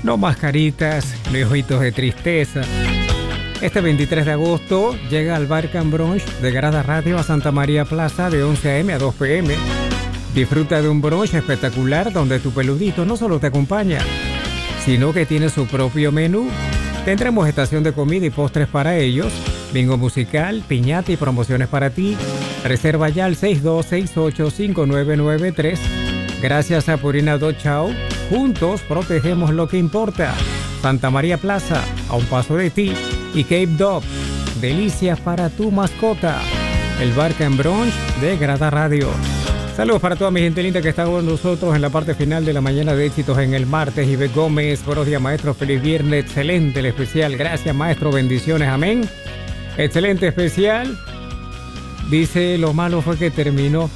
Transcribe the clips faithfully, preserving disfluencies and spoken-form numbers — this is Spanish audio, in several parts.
No mascaritas, ni ojitos de tristeza. Este veintitrés de agosto llega al Bar Can Brunch de Grada Radio a Santa María Plaza de once a eme a dos pe eme. Disfruta de un brunch espectacular donde tu peludito no solo te acompaña, sino que tiene su propio menú. Tendremos estación de comida y postres para ellos, bingo musical, piñata y promociones para ti. Reserva ya al seis dos seis ocho cinco nueve nueve tres. Gracias a Purina Do Chao. Juntos protegemos lo que importa. Santa María Plaza, a un paso de ti. Y Cape Dog, delicias para tu mascota. El Bar Can Brunch de Grada Radio. Saludos para toda mi gente linda que está con nosotros en la parte final de la mañana de éxitos en el martes. Ibe Gómez, buenos días maestro, feliz viernes, excelente el especial. Gracias maestro, bendiciones, amén. Excelente especial. Dice, lo malo fue que terminó.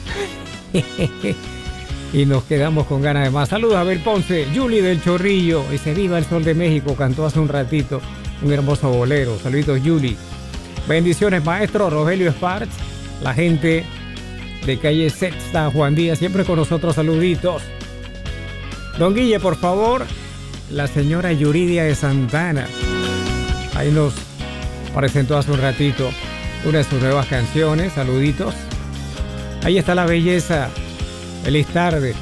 Y nos quedamos con ganas de más. Saludos a Abel Ponce, Julie del Chorrillo. Dice, viva el sol de México, cantó hace un ratito. Un hermoso bolero. Saluditos, Julie. Bendiciones, maestro. Rogelio Sparks, la gente de calle Sexta, Juan Díaz, siempre con nosotros. Saluditos. Don Guille, por favor. La señora Yuridia de Santana. Ahí nos presentó hace un ratito una de sus nuevas canciones. Saluditos. Ahí está la belleza. Feliz tarde.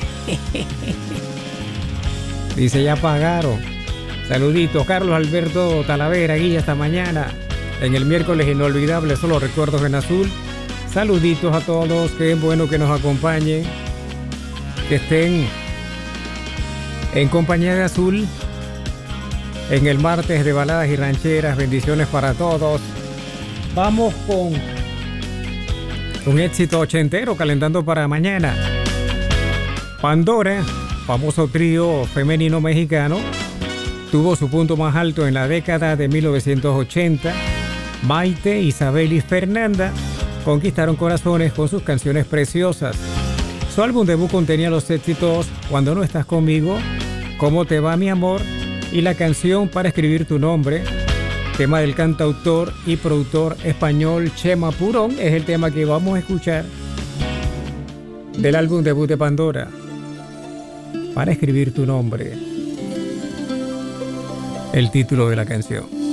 Dice, ya pagaron. Saluditos, Carlos Alberto Talavera, Guilla, hasta mañana. En el miércoles inolvidable, solo recuerdos en azul. Saluditos a todos, qué bueno que nos acompañen. Que estén en compañía de azul. En el martes de baladas y rancheras, bendiciones para todos. Vamos con un éxito ochentero calentando para mañana. Pandora, famoso trío femenino mexicano, tuvo su punto más alto en la década de mil novecientos ochenta. Maite, Isabel y Fernanda conquistaron corazones con sus canciones preciosas. Su álbum debut contenía los éxitos Cuando no estás conmigo, Cómo te va mi amor y la canción Para escribir tu nombre, tema del cantautor y productor español Chema Purón. Es el tema que vamos a escuchar del álbum debut de Pandora, Para escribir tu nombre, el título de la canción.